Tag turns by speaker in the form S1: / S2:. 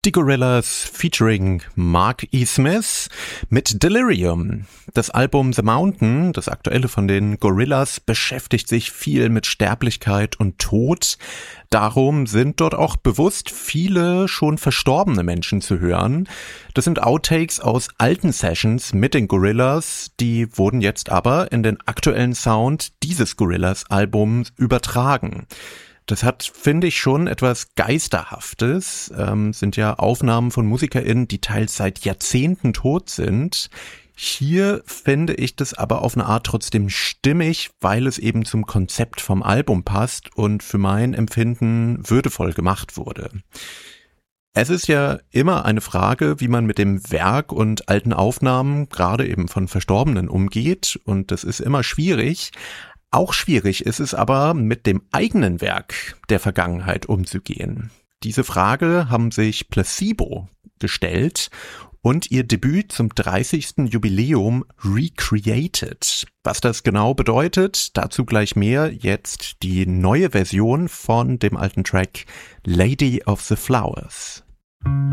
S1: Die Gorillaz featuring Mark E. Smith mit Delirium. Das Album The Mountain, das aktuelle von den Gorillaz, beschäftigt sich viel mit Sterblichkeit und Tod. Darum sind dort auch bewusst viele schon verstorbene Menschen zu hören. Das sind Outtakes aus alten Sessions mit den Gorillaz, die wurden jetzt aber in den aktuellen Sound dieses Gorillaz-Albums übertragen. Das hat, finde ich, schon etwas Geisterhaftes, sind ja Aufnahmen von MusikerInnen, die teils seit Jahrzehnten tot sind. Hier finde ich das aber auf eine Art trotzdem stimmig, weil es eben zum Konzept vom Album passt und für mein Empfinden würdevoll gemacht wurde. Es ist ja immer eine Frage, wie man mit dem Werk und alten Aufnahmen, gerade eben von Verstorbenen, umgeht, und das ist immer schwierig. Auch schwierig ist es aber, mit dem eigenen Werk der Vergangenheit umzugehen. Diese Frage haben sich Placebo gestellt und ihr Debüt zum 30. Jubiläum recreated. Was das genau bedeutet, dazu gleich mehr. Jetzt die neue Version von dem alten Track Lady of the Flowers.